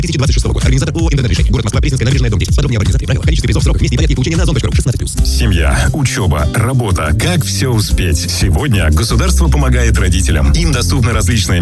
2026 года. Организатор ООО «Интернет-решение». Город Москва, Пресненская набережная, дом 10. Подробнее об организации, правила, количестве призов, сроках, месте и порядке получения на Озон.ру. 16+. Семья, учеба, работа. Как все успеть? Сегодня государство помогает родителям. Им доступны различные